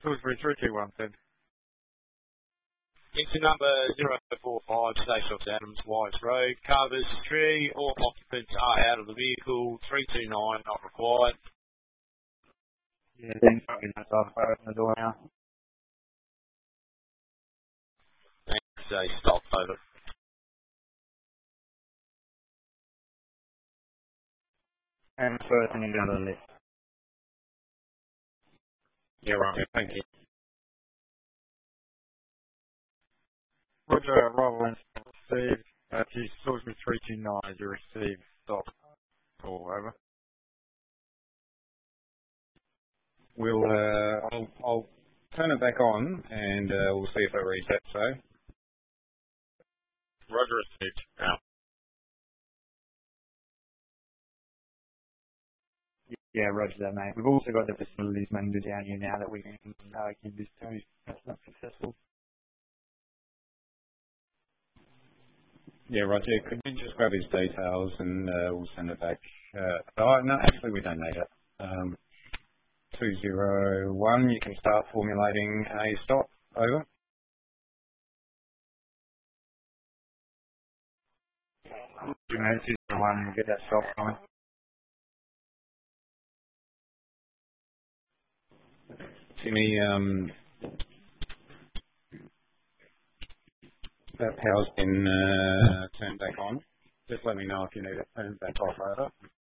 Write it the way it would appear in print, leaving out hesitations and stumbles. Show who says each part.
Speaker 1: Salisbury 32110.
Speaker 2: Engine number 045, Stations Adams, Whites Road. Carver's tree, all occupants are out of the vehicle. 329, not required.
Speaker 1: Yeah, then I'll open the door now.
Speaker 2: Thanks, stop, over.
Speaker 1: And first thing down to the list.
Speaker 2: Yeah, right, thank you.
Speaker 1: Roger, arrival and received. To Salisbury 329, you received stop. Call, over.
Speaker 3: I'll turn it back on and we'll see if it resets, so.
Speaker 2: Roger, received. Out.
Speaker 1: Yeah, roger that, mate. We've also got the facilities manager down here now that we can give this to. That's not successful.
Speaker 3: Yeah, Roger, could you just grab his details and we'll send it back. No, actually we don't need it. 201, you can start formulating a stop. Over.
Speaker 1: You know, 201, we'll get that stop going.
Speaker 3: Timmy, that power's been turned back on. Just let me know if you need it turned back off, over.